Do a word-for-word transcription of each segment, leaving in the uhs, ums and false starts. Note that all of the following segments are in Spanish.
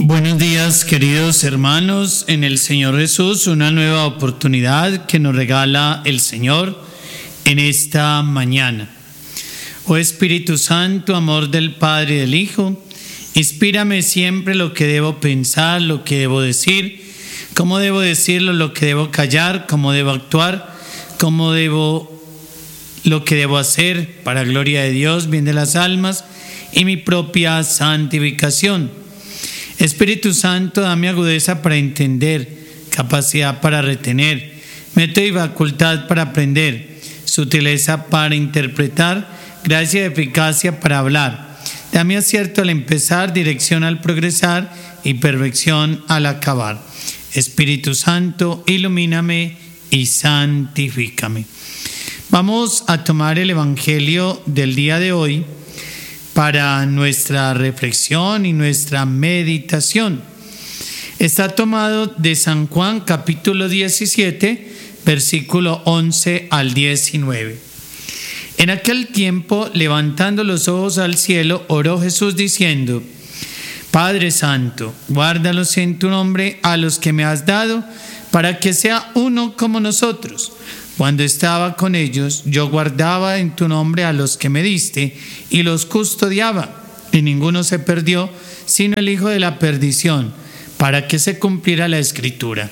Buenos días, queridos hermanos, en el Señor Jesús, una nueva oportunidad que nos regala el Señor en esta mañana. Oh Espíritu Santo, amor del Padre y del Hijo, inspírame siempre lo que debo pensar, lo que debo decir, cómo debo decirlo, lo que debo callar, cómo debo actuar, cómo debo, lo que debo hacer para gloria de Dios, bien de las almas y mi propia santificación. Espíritu Santo, dame agudeza para entender, capacidad para retener, método y facultad para aprender, sutileza para interpretar, gracia y eficacia para hablar. Dame acierto al empezar, dirección al progresar y perfección al acabar. Espíritu Santo, ilumíname y santifícame. Vamos a tomar el Evangelio del día de hoy para nuestra reflexión y nuestra meditación. Está tomado de San Juan capítulo diecisiete, versículo once al diecinueve. En aquel tiempo, levantando los ojos al cielo, oró Jesús diciendo: Padre Santo, guárdalos en tu nombre a los que me has dado, para que sea uno como nosotros. Cuando estaba con ellos, yo guardaba en tu nombre a los que me diste y los custodiaba, y ninguno se perdió, sino el hijo de la perdición, para que se cumpliera la Escritura.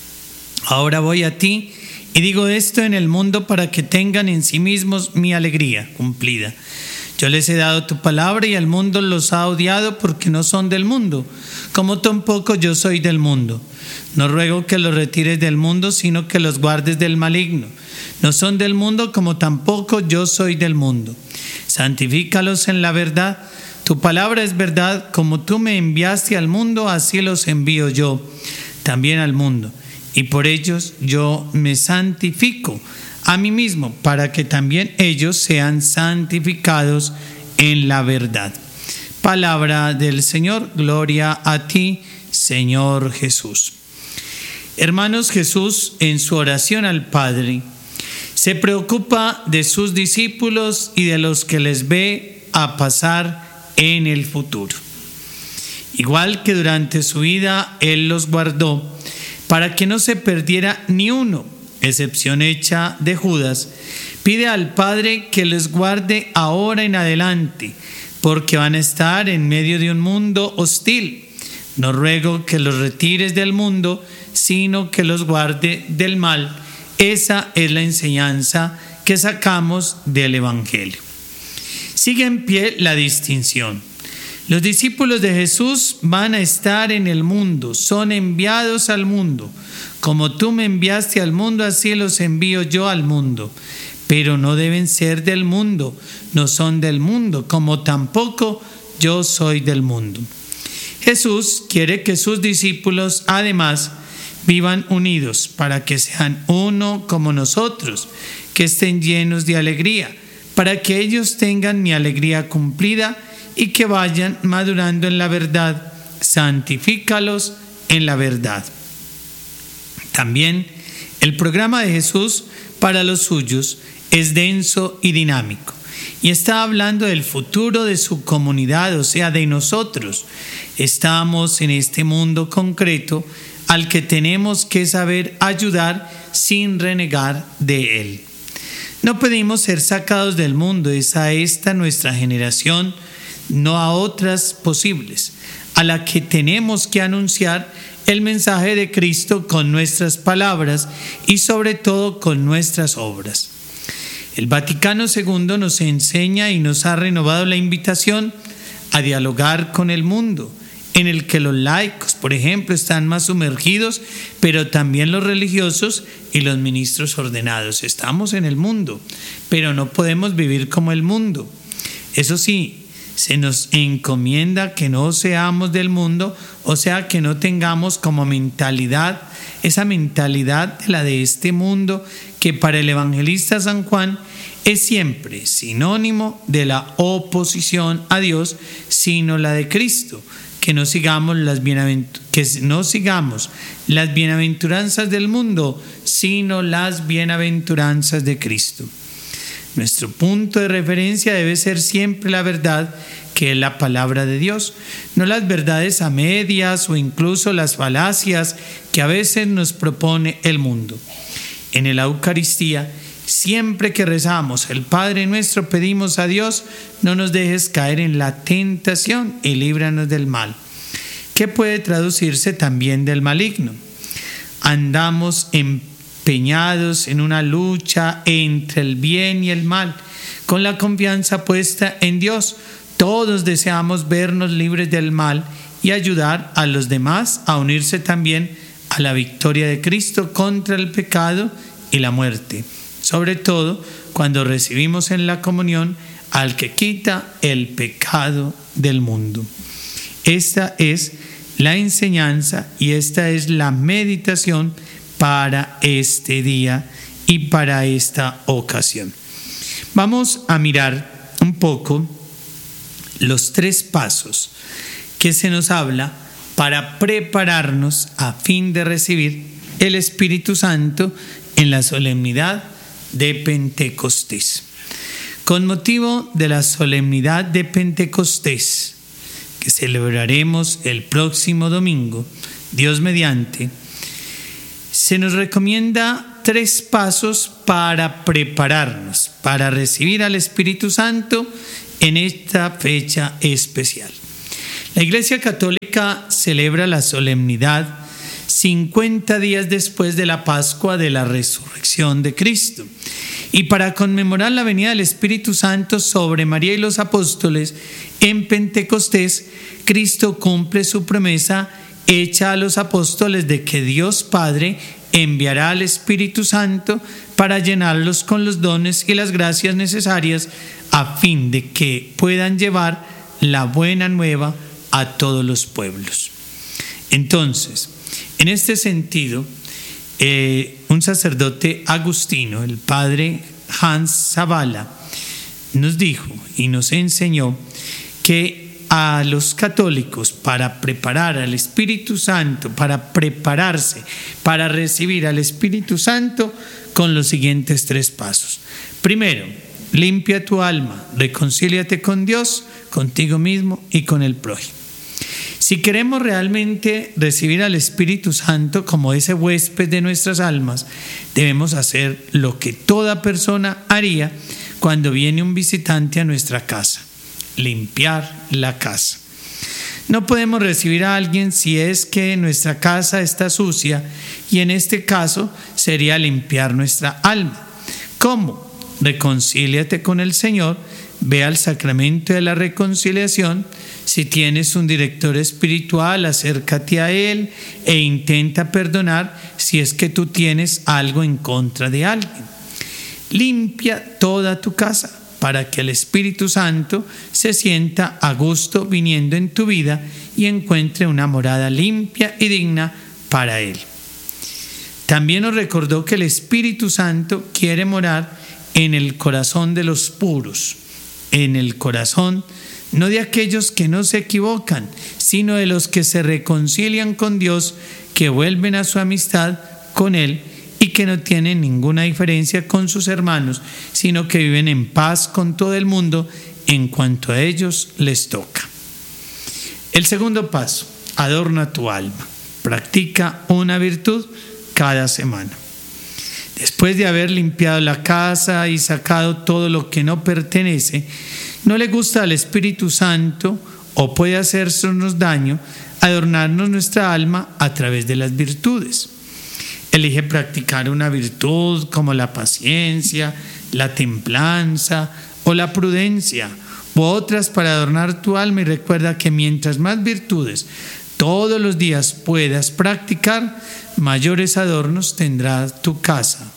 Ahora voy a ti y digo esto en el mundo para que tengan en sí mismos mi alegría cumplida. Yo les he dado tu palabra y el mundo los ha odiado porque no son del mundo, como tampoco yo soy del mundo. No ruego que los retires del mundo, sino que los guardes del maligno. No son del mundo, como tampoco yo soy del mundo. Santifícalos en la verdad. Tu palabra es verdad. Como tú me enviaste al mundo, así los envío yo también al mundo. Y por ellos yo me santifico a mí mismo, para que también ellos sean santificados en la verdad. Palabra del Señor. Gloria a ti, Señor Jesús. Hermanos, Jesús en su oración al Padre se preocupa de sus discípulos y de los que les ve a pasar en el futuro. Igual que durante su vida Él los guardó para que no se perdiera ni uno, excepción hecha de Judas, pide al Padre que les guarde ahora en adelante, porque van a estar en medio de un mundo hostil. No ruego que los retires del mundo, sino que los guarde del mal. Esa es la enseñanza que sacamos del Evangelio. Sigue en pie la distinción. Los discípulos de Jesús van a estar en el mundo, son enviados al mundo. Como tú me enviaste al mundo, así los envío yo al mundo. Pero no deben ser del mundo, no son del mundo, como tampoco yo soy del mundo. Jesús quiere que sus discípulos, además, vivan unidos para que sean uno como nosotros, que estén llenos de alegría, para que ellos tengan mi alegría cumplida y que vayan madurando en la verdad. Santifícalos en la verdad. También el programa de Jesús para los suyos es denso y dinámico, y está hablando del futuro de su comunidad, o sea, de nosotros. Estamos en este mundo concreto al que tenemos que saber ayudar sin renegar de él. No pedimos ser sacados del mundo, es a esta nuestra generación, no a otras posibles, a la que tenemos que anunciar el mensaje de Cristo con nuestras palabras y sobre todo con nuestras obras. El Vaticano segundo nos enseña y nos ha renovado la invitación a dialogar con el mundo, en el que los laicos, por ejemplo, están más sumergidos, pero también los religiosos y los ministros ordenados. Estamos en el mundo, pero no podemos vivir como el mundo. Eso sí, se nos encomienda que no seamos del mundo, o sea, que no tengamos como mentalidad, esa mentalidad de la de este mundo, que para el evangelista San Juan es siempre sinónimo de la oposición a Dios, sino la de Cristo. Que no sigamos las bienaventur- que no sigamos las bienaventuranzas del mundo, sino las bienaventuranzas de Cristo. Nuestro punto de referencia debe ser siempre la verdad que es la palabra de Dios, no las verdades a medias o incluso las falacias que a veces nos propone el mundo. En la Eucaristía, siempre que rezamos el Padre Nuestro, pedimos a Dios: no nos dejes caer en la tentación y líbranos del mal, que puede traducirse también del maligno. Andamos empeñados en una lucha entre el bien y el mal, con la confianza puesta en Dios. Todos deseamos vernos libres del mal y ayudar a los demás a unirse también a la victoria de Cristo contra el pecado y la muerte, sobre todo cuando recibimos en la comunión al que quita el pecado del mundo. Esta es la enseñanza y esta es la meditación para este día y para esta ocasión. Vamos a mirar un poco los tres pasos que se nos habla para prepararnos a fin de recibir el Espíritu Santo en la solemnidad de Pentecostés. Con motivo de la solemnidad de Pentecostés, que celebraremos el próximo domingo, Dios mediante, se nos recomienda tres pasos para prepararnos, para recibir al Espíritu Santo en esta fecha especial. La Iglesia Católica celebra la solemnidad cincuenta días después de la Pascua de la Resurrección de Cristo. Y para conmemorar la venida del Espíritu Santo sobre María y los apóstoles en Pentecostés, Cristo cumple su promesa hecha a los apóstoles de que Dios Padre enviará al Espíritu Santo para llenarlos con los dones y las gracias necesarias a fin de que puedan llevar la buena nueva a todos los pueblos. Entonces, en este sentido, eh, un sacerdote agustino, el padre Hans Zavala, nos dijo y nos enseñó que a los católicos, para preparar al Espíritu Santo, para prepararse, para recibir al Espíritu Santo, con los siguientes tres pasos. Primero, limpia tu alma, reconcíliate con Dios, contigo mismo y con el prójimo. Si queremos realmente recibir al Espíritu Santo como ese huésped de nuestras almas, debemos hacer lo que toda persona haría cuando viene un visitante a nuestra casa: limpiar la casa. No podemos recibir a alguien si es que nuestra casa está sucia, y en este caso sería limpiar nuestra alma. ¿Cómo? Reconcíliate con el Señor, ve al sacramento de la reconciliación. Si tienes un director espiritual, acércate a él e intenta perdonar si es que tú tienes algo en contra de alguien. Limpia toda tu casa para que el Espíritu Santo se sienta a gusto viniendo en tu vida y encuentre una morada limpia y digna para él. También nos recordó que el Espíritu Santo quiere morar en el corazón de los puros, en el corazón no de aquellos que no se equivocan, sino de los que se reconcilian con Dios, que vuelven a su amistad con Él y que no tienen ninguna diferencia con sus hermanos, sino que viven en paz con todo el mundo en cuanto a ellos les toca. El segundo paso: adorna tu alma. Practica una virtud cada semana. Después de haber limpiado la casa y sacado todo lo que no pertenece, no le gusta al Espíritu Santo, o puede hacernos daño, adornarnos nuestra alma a través de las virtudes. Elige practicar una virtud como la paciencia, la templanza o la prudencia, u otras para adornar tu alma, y recuerda que mientras más virtudes todos los días puedas practicar, mayores adornos tendrá tu casa.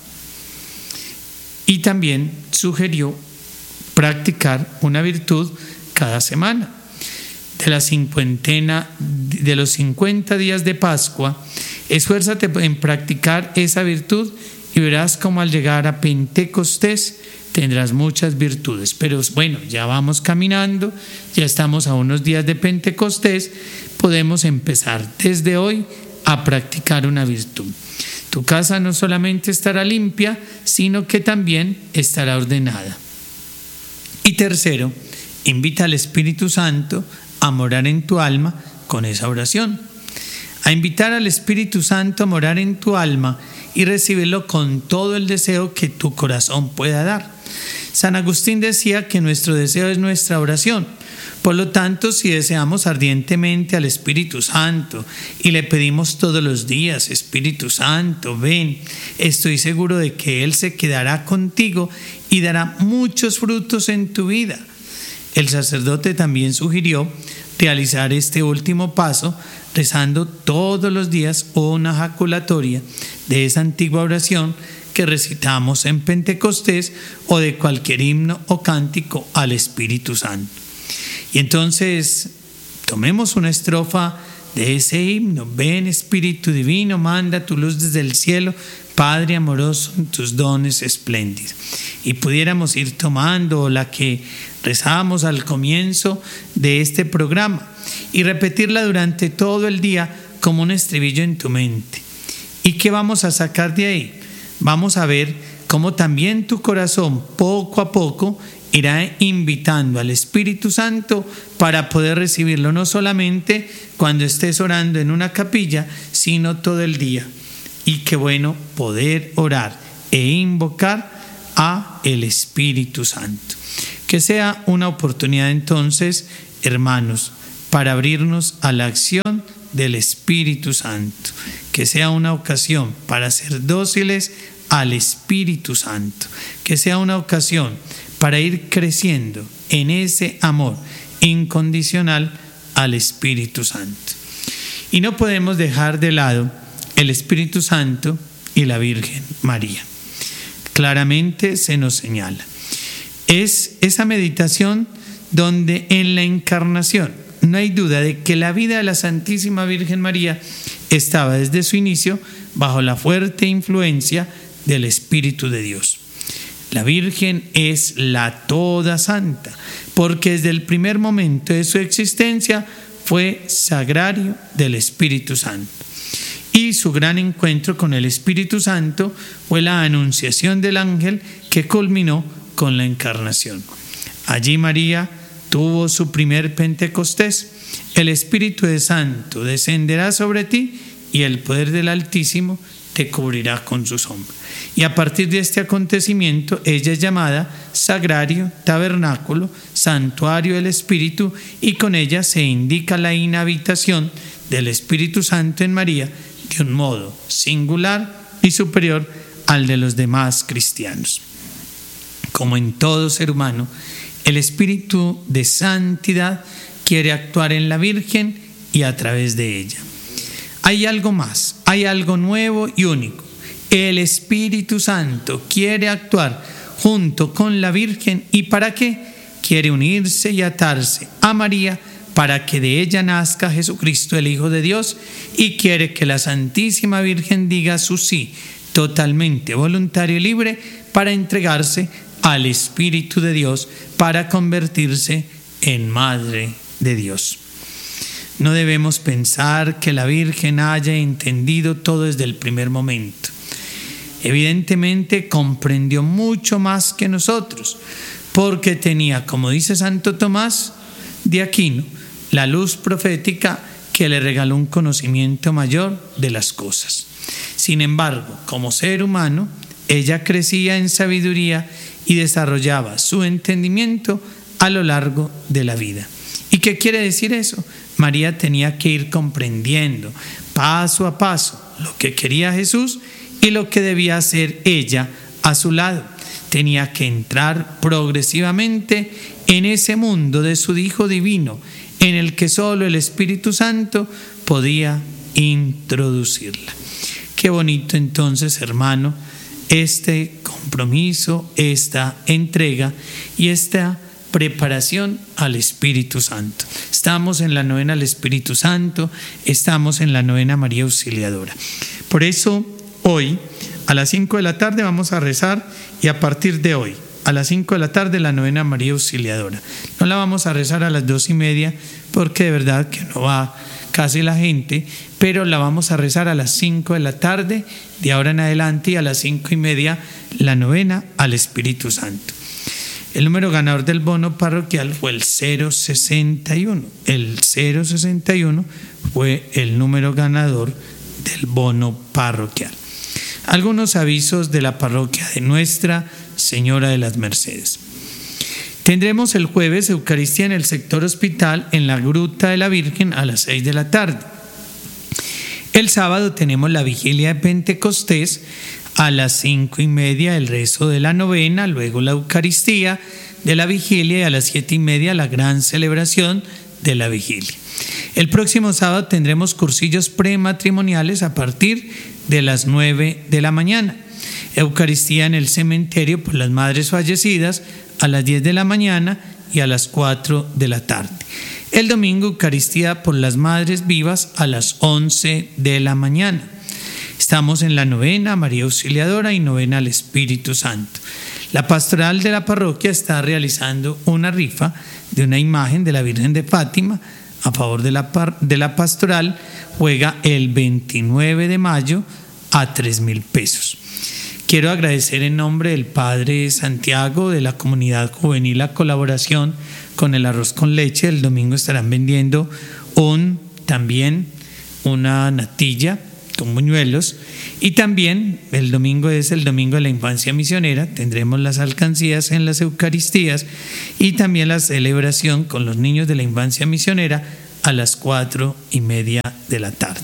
Y también sugirió practicar una virtud cada semana. De la cincuentena, de los cincuenta días de Pascua, esfuérzate en practicar esa virtud y verás cómo al llegar a Pentecostés tendrás muchas virtudes. Pero bueno, ya vamos caminando, ya estamos a unos días de Pentecostés, podemos empezar desde hoy a practicar una virtud. Tu casa no solamente estará limpia, sino que también estará ordenada. Y tercero, Invita al Espíritu Santo a morar en tu alma con esa oración. A invitar al Espíritu Santo a morar en tu alma y recibirlo con todo el deseo que tu corazón pueda dar. San Agustín decía que nuestro deseo es nuestra oración. Por lo tanto, si deseamos ardientemente al Espíritu Santo y le pedimos todos los días: Espíritu Santo, ven, estoy seguro de que Él se quedará contigo y dará muchos frutos en tu vida. El sacerdote también sugirió realizar este último paso rezando todos los días una jaculatoria de esa antigua oración que recitamos en Pentecostés o de cualquier himno o cántico al Espíritu Santo. Y entonces tomemos una estrofa de ese himno: ven Espíritu Divino, manda tu luz desde el cielo, Padre amoroso, en tus dones espléndidos. Y pudiéramos ir tomando la que rezábamos al comienzo de este programa y repetirla durante todo el día como un estribillo en tu mente. ¿Y qué vamos a sacar de ahí? Vamos a ver cómo también tu corazón poco a poco irá invitando al Espíritu Santo para poder recibirlo no solamente cuando estés orando en una capilla, sino todo el día. Y qué bueno poder orar e invocar a el Espíritu Santo. Que sea una oportunidad entonces, hermanos, para abrirnos a la acción del Espíritu Santo. Que sea una ocasión para ser dóciles al Espíritu Santo. Que sea una ocasión para ir creciendo en ese amor incondicional al Espíritu Santo. Y no podemos dejar de lado el Espíritu Santo y la Virgen María. Claramente se nos señala. Es esa meditación donde en la encarnación no hay duda de que la vida de la Santísima Virgen María estaba desde su inicio bajo la fuerte influencia del Espíritu de Dios. La Virgen es la toda santa, porque desde el primer momento de su existencia fue sagrario del Espíritu Santo. Y su gran encuentro con el Espíritu Santo fue la anunciación del ángel que culminó con la encarnación. Allí María tuvo su primer Pentecostés. El Espíritu de Santo descenderá sobre ti y el poder del Altísimo te cubrirá con su sombra. Y a partir de este acontecimiento, ella es llamada sagrario, tabernáculo, santuario del Espíritu, y con ella se indica la inhabitación del Espíritu Santo en María de un modo singular y superior al de los demás cristianos. Como en todo ser humano, el Espíritu de santidad quiere actuar en la Virgen y a través de ella. Hay algo más, hay algo nuevo y único. El Espíritu Santo quiere actuar junto con la Virgen. ¿Y para qué? Quiere unirse y atarse a María para que de ella nazca Jesucristo, el Hijo de Dios, y quiere que la Santísima Virgen diga su sí, totalmente voluntario y libre, para entregarse al Espíritu de Dios, para convertirse en Madre de Dios. No debemos pensar que la Virgen haya entendido todo desde el primer momento. Evidentemente comprendió mucho más que nosotros, porque tenía, como dice Santo Tomás de Aquino, la luz profética que le regaló un conocimiento mayor de las cosas. Sin embargo, como ser humano, ella crecía en sabiduría y desarrollaba su entendimiento a lo largo de la vida. ¿Y qué quiere decir eso? María tenía que ir comprendiendo paso a paso lo que quería Jesús y lo que debía hacer ella a su lado. Tenía que entrar progresivamente en ese mundo de su Hijo Divino, en el que solo el Espíritu Santo podía introducirla. Qué bonito entonces, hermano, este compromiso, esta entrega y esta preparación al Espíritu Santo. Estamos en la novena al Espíritu Santo, estamos en la novena María Auxiliadora. Por eso, hoy, a las cinco de la tarde vamos a rezar, y a partir de hoy, a las cinco de la tarde, la novena María Auxiliadora. No la vamos a rezar a las dos y media, porque de verdad que no va casi la gente, pero la vamos a rezar a las cinco de la tarde, de ahora en adelante, y a las cinco y media, la novena al Espíritu Santo. El número ganador del bono parroquial fue el cero sesenta y uno. El cero sesenta y uno fue el número ganador del bono parroquial. Algunos avisos de la parroquia de Nuestra Señora de las Mercedes. Tendremos el jueves Eucaristía en el sector hospital en la Gruta de la Virgen a las seis de la tarde. El sábado tenemos la vigilia de Pentecostés a las cinco y media, el rezo de la novena, luego la Eucaristía de la vigilia y a las siete y media la gran celebración de la vigilia. El próximo sábado tendremos cursillos prematrimoniales a partir de las nueve de la mañana. Eucaristía en el cementerio por las madres fallecidas a las diez de la mañana y a las cuatro de la tarde. El domingo, Eucaristía por las madres vivas a las once de la mañana. Estamos en la novena María Auxiliadora y novena al Espíritu Santo. La pastoral de la parroquia está realizando una rifa de una imagen de la Virgen de Fátima a favor de la, par- de la pastoral. Juega el veintinueve de mayo a tres mil pesos. Quiero agradecer en nombre del Padre Santiago de la Comunidad Juvenil la colaboración con el arroz con leche. El domingo estarán vendiendo un, también una natilla con buñuelos, y también el domingo es el domingo de la infancia misionera. Tendremos las alcancías en las Eucaristías y también la celebración con los niños de la infancia misionera a las cuatro y media de la tarde.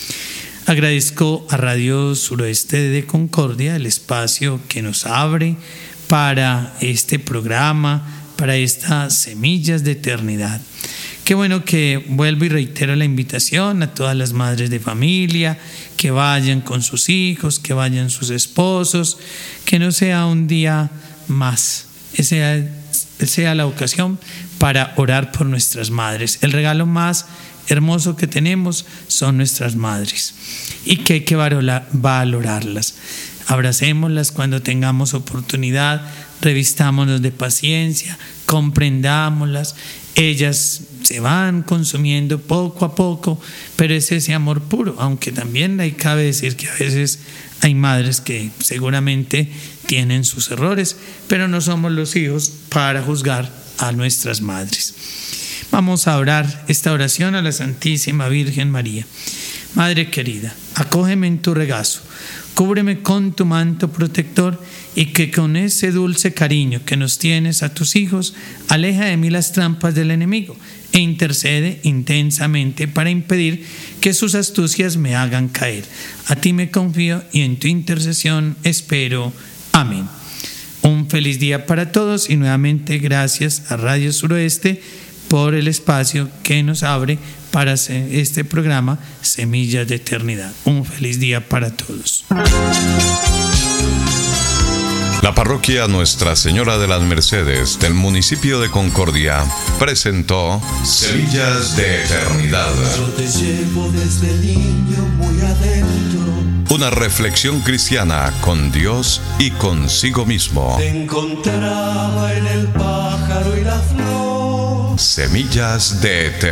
Agradezco a Radio Suroeste de Concordia el espacio que nos abre para este programa, para estas semillas de eternidad. Qué bueno que vuelvo y reitero la invitación a todas las madres de familia, que vayan con sus hijos, que vayan sus esposos, que no sea un día más, sea, sea la ocasión para orar por nuestras madres. El regalo más hermoso que tenemos son nuestras madres y que hay que valorarlas. Abracémoslas cuando tengamos oportunidad, revistámonos de paciencia, comprendámoslas. Ellas se van consumiendo poco a poco, pero es ese amor puro, aunque también hay, cabe decir que a veces hay madres que seguramente tienen sus errores, pero no somos los hijos para juzgar a nuestras madres. Vamos a orar esta oración a la Santísima Virgen María. Madre querida, acógeme en tu regazo, cúbreme con tu manto protector y que con ese dulce cariño que nos tienes a tus hijos, aleja de mí las trampas del enemigo e intercede intensamente para impedir que sus astucias me hagan caer. A ti me confío y en tu intercesión espero. Amén. Un feliz día para todos y nuevamente gracias a Radio Suroeste por el espacio que nos abre para este programa Semillas de Eternidad. Un feliz día para todos. La parroquia Nuestra Señora de las Mercedes del municipio de Concordia presentó Semillas de Eternidad. Yo te llevo desde niño muy adentro. Una reflexión cristiana con Dios y consigo mismo. Te encontraba en el pájaro y la flor. Semillas de Eternidad.